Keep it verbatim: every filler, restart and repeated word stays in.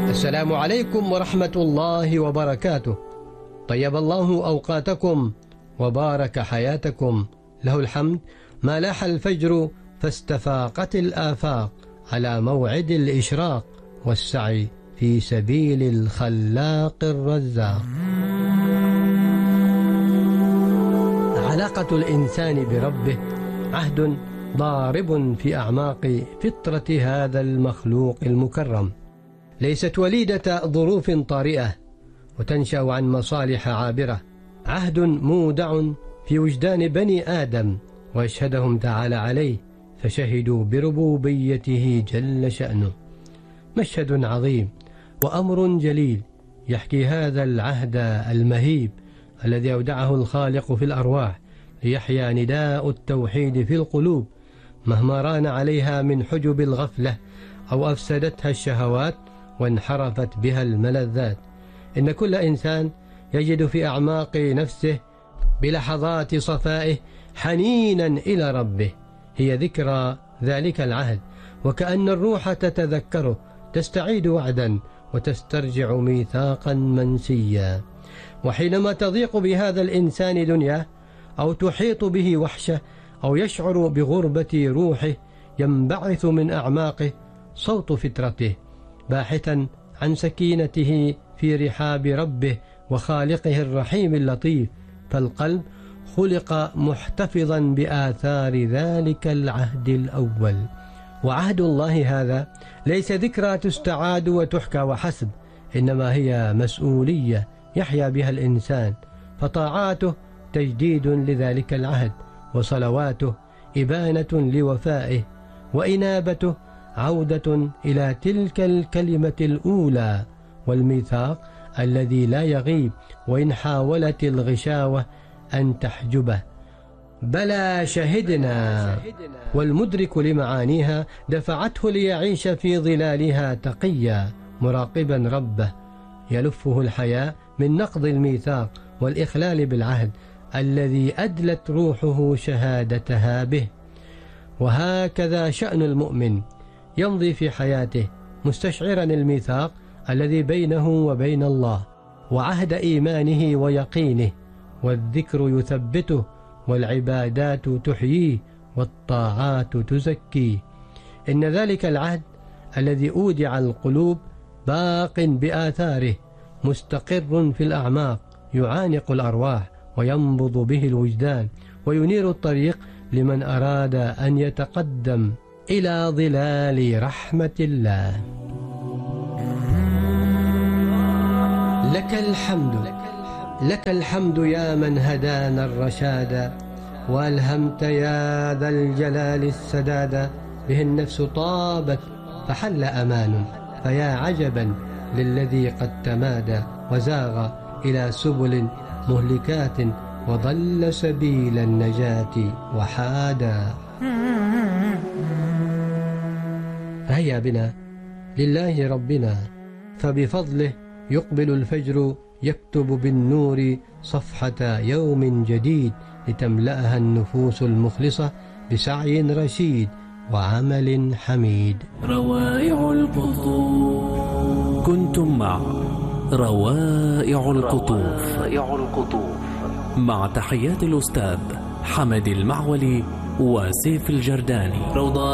السلام عليكم ورحمة الله وبركاته. طيب الله أوقاتكم وبارك حياتكم. له الحمد ما لاح الفجر فاستفاقت الآفاق على موعد الإشراق والسعي في سبيل الخلاق الرزاق. علاقة الإنسان بربه عهد ضارب في أعماق فطرة هذا المخلوق المكرم، ليست وليدة ظروف طارئة وتنشأ عن مصالح عابرة، عهد مودع في وجدان بني آدم وأشهدهم تعالى عليه فشهدوا بربوبيته جل شأنه. مشهد عظيم وأمر جليل يحكي هذا العهد المهيب الذي أودعه الخالق في الأرواح ليحيا نداء التوحيد في القلوب مهما ران عليها من حجب الغفلة أو أفسدتها الشهوات وانحرفت بها الملذات. إن كل إنسان يجد في أعماق نفسه بلحظات صفائه حنينا إلى ربه، هي ذكرى ذلك العهد، وكأن الروح تتذكره، تستعيد وعدا وتسترجع ميثاقا منسيا. وحينما تضيق بهذا الإنسان دنياه أو تحيط به وحشة أو يشعر بغربة روحه، ينبعث من أعماقه صوت فطرته باحثا عن سكينته في رحاب ربه وخالقه الرحيم اللطيف، فالقلب خلق محتفظا بآثار ذلك العهد الأول. وعهد الله هذا ليس ذكرى تستعاد وتحكى وحسب، إنما هي مسؤولية يحيا بها الإنسان، فطاعاته تجديد لذلك العهد، وصلواته إبانة لوفائه، وإنابته عودة إلى تلك الكلمة الأولى، والميثاق الذي لا يغيب وإن حاولت الغشاوة أن تحجبه. بلى شهدنا، والمدرك لمعانيها دفعته ليعيش في ظلالها تقيا مراقبا ربه، يلفه الحياء من نقض الميثاق والإخلال بالعهد الذي أدلت روحه شهادتها به. وهكذا شأن المؤمن، يمضي في حياته مستشعرا الميثاق الذي بينه وبين الله وعهد إيمانه ويقينه، والذكر يثبته والعبادات تحييه والطاعات تزكيه. إن ذلك العهد الذي أودع القلوب باق بآثاره، مستقر في الأعماق، يعانق الأرواح وينبض به الوجدان، وينير الطريق لمن أراد أن يتقدم إلى ظلال رحمة الله. لك الحمد، لك الحمد يا من هدانا الرشاد، وألهمت يا ذا الجلال السداد، به النفس طابت فحل أمان، فيا عجبا للذي قد تمادى وزاغ إلى سبل مهلكات وضل سبيل النجاة وحادا. فهيا بنا لله ربنا، فبفضله يقبل الفجر يكتب بالنور صفحة يوم جديد، لتملأها النفوس المخلصة بسعي رشيد وعمل حميد. روائع القطوف. كنتم مع روائع القطوف مع تحيات الأستاذ حمد المعولي وسيف الجرداني. روضة